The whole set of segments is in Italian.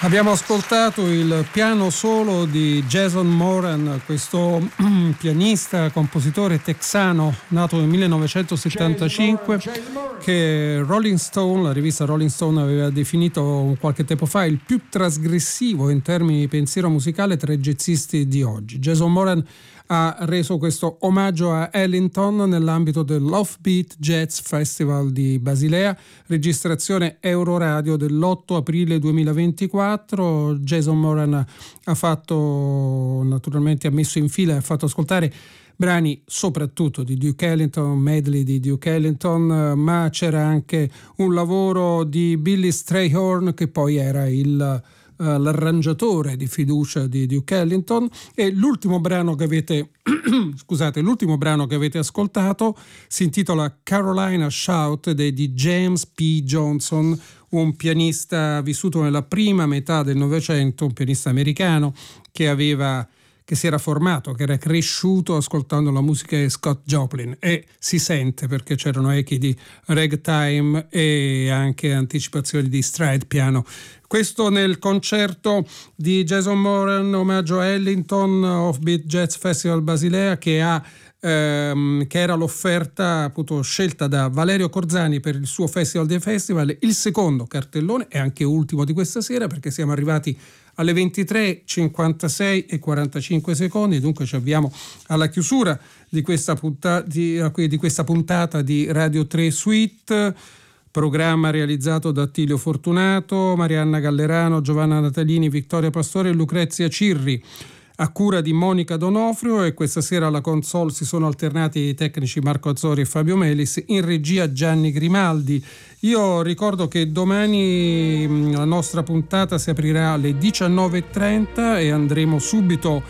Abbiamo ascoltato il piano solo di Jason Moran, questo pianista, compositore texano nato nel 1975, che Rolling Stone, la rivista Rolling Stone, aveva definito qualche tempo fa il più trasgressivo in termini di pensiero musicale tra i jazzisti di oggi. Jason Moran ha reso questo omaggio a Ellington nell'ambito dell'Offbeat Jazz Festival di Basilea, registrazione Euroradio dell'8 aprile 2024. Jason Moran ha messo in fila e ha fatto ascoltare brani soprattutto di Duke Ellington, medley di Duke Ellington, ma c'era anche un lavoro di Billy Strayhorn, che poi era l'arrangiatore di fiducia di Duke Ellington, e l'ultimo brano che avete ascoltato si intitola Carolina Shout ed è di James P. Johnson, un pianista vissuto nella prima metà del Novecento, un pianista americano che si era formato, che era cresciuto ascoltando la musica di Scott Joplin, e si sente perché c'erano echi di ragtime e anche anticipazioni di stride piano. Questo nel concerto di Jason Moran, omaggio a Ellington, Offbeat Jazz Festival Basilea, che era l'offerta appunto scelta da Valerio Corzani per il suo Festival dei Festival, il secondo cartellone e anche ultimo di questa sera, perché siamo arrivati alle 23:56 e 45 secondi, dunque ci avviamo alla chiusura di questa puntata di Radio 3 Suite, programma realizzato da Attilio Fortunato, Marianna Gallerano, Giovanna Natalini, Vittoria Pastore e Lucrezia Cirri, a cura di Monica Donofrio, e questa sera alla console si sono alternati i tecnici Marco Azzori e Fabio Melis, in regia Gianni Grimaldi. Io ricordo che domani la nostra puntata si aprirà alle 19:30 e andremo subito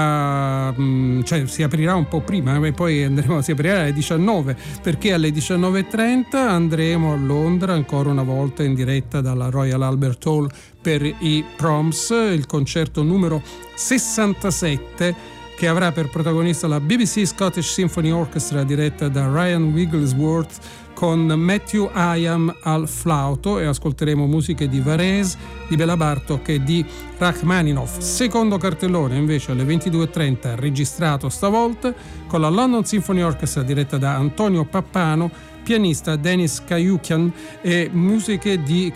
si aprirà un po' prima e poi si aprirà alle 19, perché alle 19:30 andremo a Londra ancora una volta in diretta dalla Royal Albert Hall per i Proms, il concerto numero 67, che avrà per protagonista la BBC Scottish Symphony Orchestra diretta da Ryan Wigglesworth con Matthew Ayam al flauto, e ascolteremo musiche di Varese, di Bela Bartok e di Rachmaninoff. Secondo cartellone invece alle 22:30, registrato stavolta con la London Symphony Orchestra diretta da Antonio Pappano, pianista Denis Kajukian e musiche di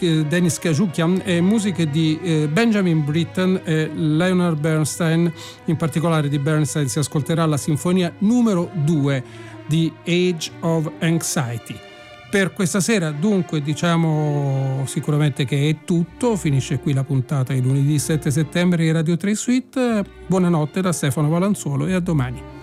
Benjamin Britten e Leonard Bernstein. In particolare di Bernstein si ascolterà la sinfonia numero 2 di Age of Anxiety. Per questa sera dunque diciamo sicuramente che è tutto, finisce qui la puntata di lunedì 7 settembre di Radio 3 Suite. Buonanotte da Stefano Valanzuolo e a domani.